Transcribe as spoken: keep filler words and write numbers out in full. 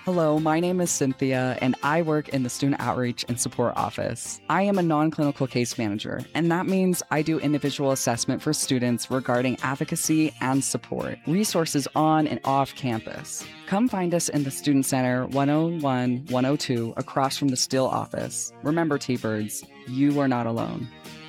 Hello, my name is Cynthia, and I work in the Student Outreach and Support Office. I am a non clinical case manager, and that means I do individual assessment for students regarding advocacy and support, resources on and off campus. Come find us in the Student Center one oh one, one oh two across from the Still office. Remember, T Birds, you are not alone.